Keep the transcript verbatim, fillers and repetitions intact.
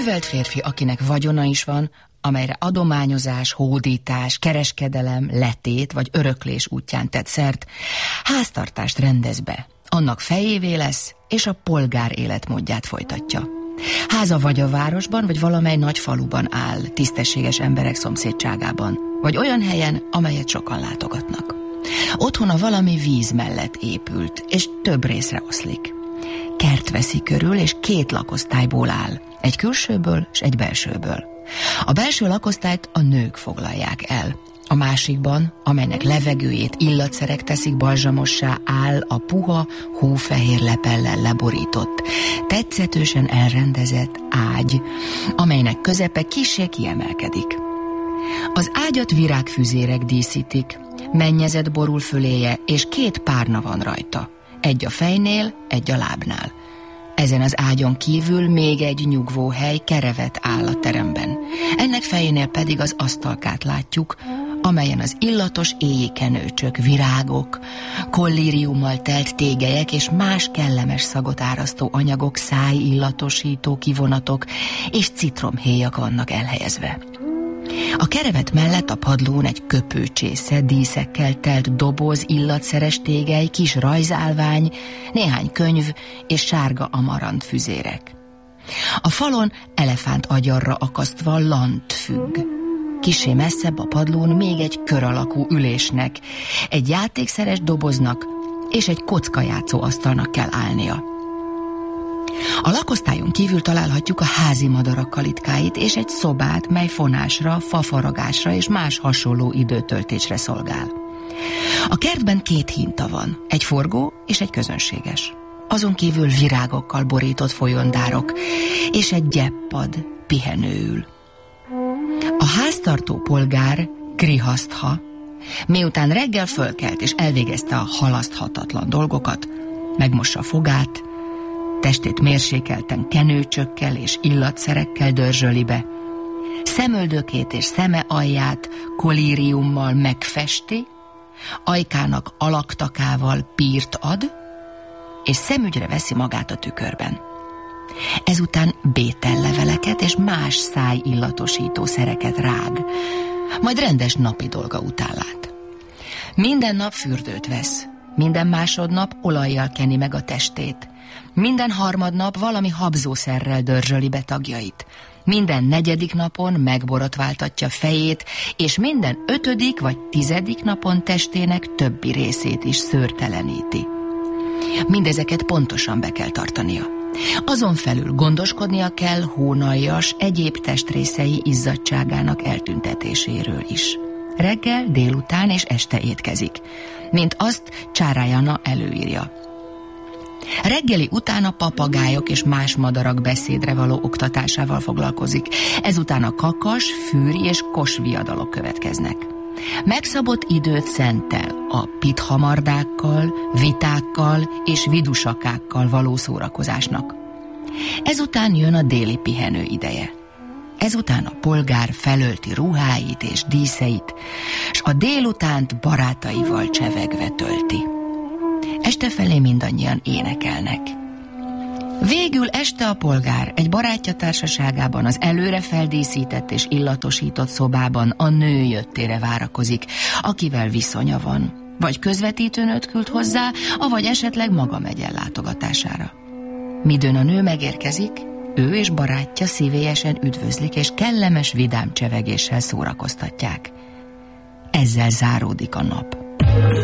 művelt férfi, akinek vagyona is van, amelyre adományozás, hódítás, kereskedelem, letét vagy öröklés útján tett szert, háztartást rendez be, annak fejévé lesz, és a polgár életmódját folytatja. Háza vagy a városban, vagy valamely nagy faluban áll, tisztességes emberek szomszédságában, vagy olyan helyen, amelyet sokan látogatnak. Otthona valami víz mellett épült, és több részre oszlik. Kert veszi körül, és két lakosztályból áll, egy külsőből és egy belsőből. A belső lakosztályt a nők foglalják el. A másikban, amelynek levegőjét illatszerek teszik balzsamossá, áll a puha, hófehér lepellel leborított, tetszetősen elrendezett ágy, amelynek közepe kissé kiemelkedik. Az ágyat virágfüzérek díszítik, mennyezet borul föléje, és két párna van rajta. Egy a fejnél, egy a lábnál. Ezen az ágyon kívül még egy nyugvóhely, kerevet áll a teremben. Ennek fejénél pedig az asztalkát látjuk, amelyen az illatos éjkenőcsök, virágok, kollíriummal telt tégelyek és más kellemes szagot árasztó anyagok, szájillatosító kivonatok és citromhéjak vannak elhelyezve. A kerevet mellett a padlón egy köpőcsésze, díszekkel telt doboz, illatszeres tégely, kis rajzálvány, néhány könyv és sárga amarant füzérek. A falon elefánt agyarra akasztva lant függ. Kissé messzebb a padlón még egy kör alakú ülésnek, egy játékszeres doboznak és egy kockajátszó asztalnak kell állnia. A lakosztályon kívül találhatjuk a házi madarak kalitkáit és egy szobát, mely fonásra, fafaragásra és más hasonló időtöltésre szolgál. A kertben két hinta van, egy forgó és egy közönséges. Azon kívül virágokkal borított folyondárok és egy gyeppad pihenőül. A háztartó polgár, grihasztha, miután reggel fölkelt és elvégezte a halaszthatatlan dolgokat, megmossa fogát, testét mérsékelten kenőcsökkel és illatszerekkel dörzsöli be, szemöldökét és szeme alját kolíriummal megfesti, ajkának alaktakával pírt ad, és szemügyre veszi magát a tükörben. Ezután bételleveleket és más szájillatosító szereket rág, majd rendes napi dolga után lát. Minden nap fürdőt vesz, minden másodnap olajjal keni meg a testét, minden harmadnap valami habzószerrel dörzsöli be tagjait, minden negyedik napon megborotváltatja fejét, és minden ötödik vagy tizedik napon testének többi részét is szőrteleníti. Mindezeket pontosan be kell tartania. Azon felül gondoskodnia kell hónaljas egyéb testrészei izzadtságának eltüntetéséről is. Reggel, délután és este étkezik, mint azt Csárály Anna előírja. Reggeli után a papagájok és más madarak beszédre való oktatásával foglalkozik, ezután a kakas, fűri és kos viadalok következnek. Megszabott időt szentel a pithamardákkal, vitákkal és vidusakákkal való szórakozásnak. Ezután jön a déli pihenő ideje. Ezután a polgár felölti ruháit és díszeit, s a délutánt barátaival csevegve tölti. Este felé mindannyian énekelnek. Végül este a polgár egy barátja társaságában az előre feldíszített és illatosított szobában a nő jöttére várakozik, akivel viszonya van, vagy közvetítőnőt küld hozzá, avagy esetleg maga megy el látogatására. Midőn a nő megérkezik, ő és barátja szívélyesen üdvözlik, és kellemes vidám csevegéssel szórakoztatják. Ezzel záródik a nap.